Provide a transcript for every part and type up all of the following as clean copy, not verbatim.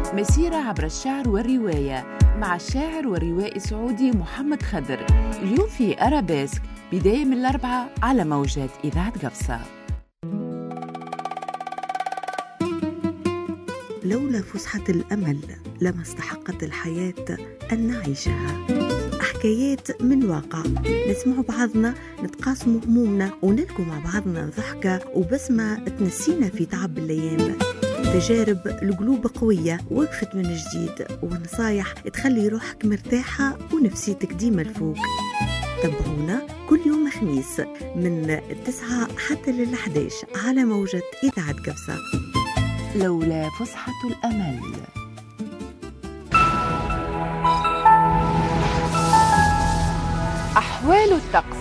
مسيرة عبر الشعر والرواية مع الشاعر والروائي السعودي محمد خضر. اليوم في أرابيسك بداية من الأربعة على موجة إذاعة قفصة. لولا فسحة الأمل لما استحقت الحياة أن نعيشها. حكايات من واقع نسمع بعضنا، نتقاسم همومنا ونلقوا مع بعضنا ضحكة وبسمة تنسينا في تعب الأيام. تجارب القلوب قوية وقفت من جديد، ونصايح تخلي روحك مرتاحة ونفسيتك ديما الفوق. تابعونا كل يوم خميس من 9 حتى 11 على موجة إذاعة قفصة. لولا فسحة الأمل. أحوال الطقس.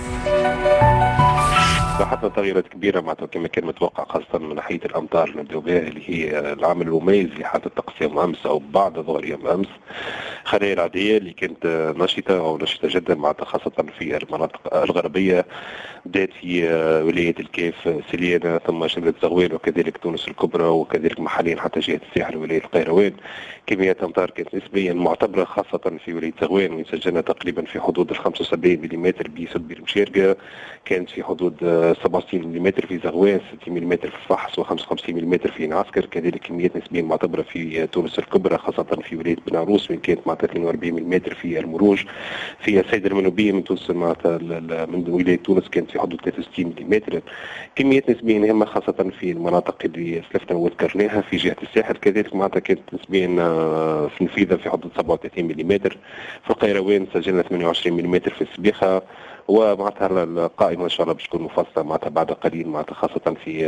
لاحظنا تغيرات كبيرة معناتها كما كان متوقع، خاصة من ناحية الأمطار اللي نبداو بها، اللي هي العامل المميز لحالة الطقس يوم أمس أو بعد ظهر يوم أمس. خلايا العادية اللي كانت نشطة جدا معناتها خاصة في المناطق الغربية، بدأت في ولاية الكيف سليانة ثم شملت زغوان وكذلك تونس الكبرى وكذلك محليا حتى جهة الساحل ولاية القيروان. كميات أمطار كانت نسبيا معتبرة خاصة في ولاية زغوان، وسجلنا تقريبا في حدود 75 ملم بسد بير مشارقة، كانت في حدود 67 ملم في زغوان، 60 ملم في الفحص و55 ملم في نعسكر. كذلك كميات نسبيا معتبرة في تونس الكبرى خاصة في ولاية بن عروس، من كانت معناتها 42 ملم في المروج. في السيدة المنوبية من تونس معناتها من ولاية تونس كانت في حدود 63 ملم. كميات نسبيا هامة خاصة في المناطق اللي سلفنا وذكرناها في جهة الساحل. كذلك معناتها كانت نسبيا في نفيذة في حدود 37 ملم. في القيروان سجلنا 28 ملم في السبيخة، ومعناتها القائمة إن شاء الله باش تكون مفصلة معناتها بعد قليل معناتها خاصة في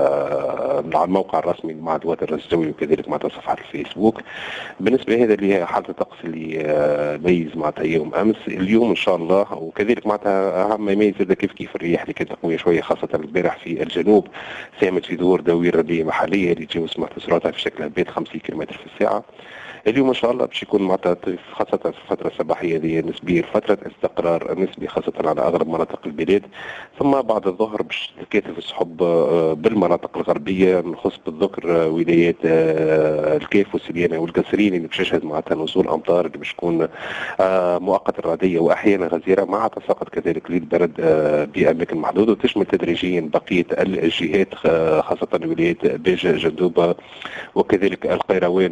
على الموقع الرسمي لمعهد الوتر الجوي وكذلك معناتها صفحة الفيسبوك. بالنسبة هذا اللي هي حالة الطقس اللي ميز معناتها يوم أمس. اليوم إن شاء الله وكذلك معناتها أهم ما يميز هذا كيف الرياح اللي كانت قوية شوية خاصة البارح في الجنوب، ساهمت في ظهور دويرة ربيعية محلية اللي تجاوز معناتها سرعتها في شكل هبات 50 كم في الساعة. اليوم ان شاء الله باش يكون معناتها خاصه في الفتره الصباحيه هذه نسبيه فتره استقرار نسبي خاصه على اغلب مناطق البلاد، ثم بعد الظهر باش تكاتف السحب بالمناطق الغربيه، نخص بالذكر ولايات الكيف والسليانه والقصرين اللي باش يشهد معناتها نزول امطار اللي باش تكون مؤقته رعديه واحيانا غزيره مع تساقط كذلك للبرد باماكن محدوده، وتشمل تدريجيا بقيه الجهات خاصه ولايات باجه جندوبه وكذلك القيروان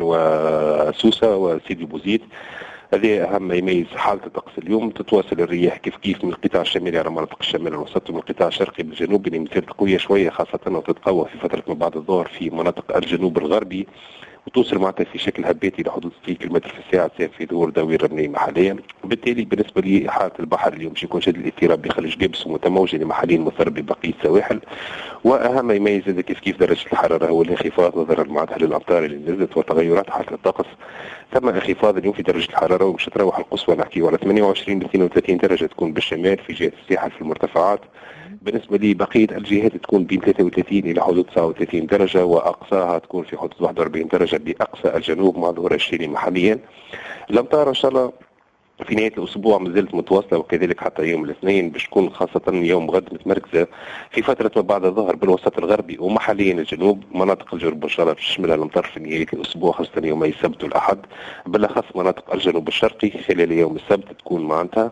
سوسة وسيدي بوزيد. هذه أهم ما يميز حالة الطقس اليوم. تتواصل الرياح كيف من القطاع الشمالي على مناطق الشمال الوسط ومن القطاع الشرقي بالجنوب اللي مسيرت قوية شوية خاصة وتتقوى في فترة ما بعد الظهر في مناطق الجنوب الغربي، وتوصل معناتها في شكل هباتي لحدود 60 كم في الساعة تساهم في ظهور دويرة رملية محلية. بالتالي بالنسبة لي حالة البحر اليوم باش يكون شديد الاضطراب بخليج جبس ومتموج لمحليا مثر ببقية السواحل. وأهم ما يميز هذا كيف درجة الحرارة هو الانخفاض نظرا معناتها للأمطار اللي نزلت وتغيرات حالة الطقس. ثم انخفاض اليوم في درجة الحرارة ومش تروح القصوى نحكي على 28 ل 32 درجة تكون بالشمال في جهة الساحل في المرتفعات. بالنسبة لي بقية الجهات تكون بين 33 إلى حدود 39 درجة، وأقصاها تكون في حدود 41 درجة بأقصى الجنوب مع ظهور الشتاء محليا. الأمطار إن شاء الله في نهاية الأسبوع مازالت متواصلة، وكذلك حتى يوم الاثنين باش تكون خاصة يوم غد متمركزة في فترة ما بعد الظهر بالوسط الغربي ومحليا الجنوب. مناطق الجنوب إن شاء الله باش تشملها الأمطار في نهاية الأسبوع خاصة يومي السبت والأحد، بالأخص مناطق الجنوب الشرقي خلال يوم السبت تكون معناتها،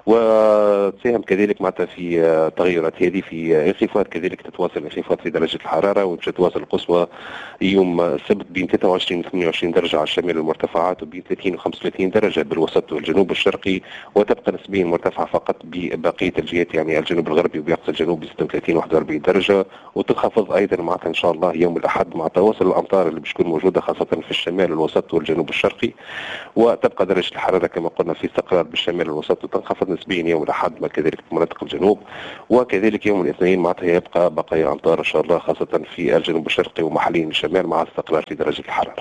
وتساهم كذلك معناتها في تغيرات هذه في انخفاض كذلك تتواصل انخفاض في درجة الحرارة، وباش تتواصل القصوى يوم السبت بين 23 و 28 درجة على الشمال المرتفعات وبين 30 و 35 درجة بالوسط والجنوب الشرقي، وتبقى نسبيا مرتفعة فقط ببقية الجهات يعني الجنوب الغربي وبأقصى الجنوب ب 36 و 41 درجة، وتنخفض أيضا معناتها إن شاء الله يوم الأحد مع تواصل الأمطار اللي باش تكون موجودة خاصة في الشمال الوسط والجنوب الشرقي، وتبقى درجة الحرارة كما قلنا في استقرار بالشمال الوسط وتنخفض نسبيا يوم الأحد ما كذلك في مناطق الجنوب، وكذلك يوم الاثنين معناتها يبقى بقايا أمطار إن شاء الله خاصة في الجنوب الشرقي ومحليا الشمال مع استقرار في درجة الحرارة.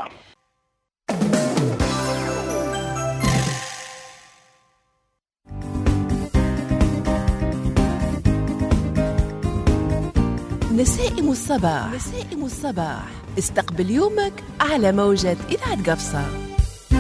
نسائم الصباح استقبل يومك على موجة إذاعة قفصة.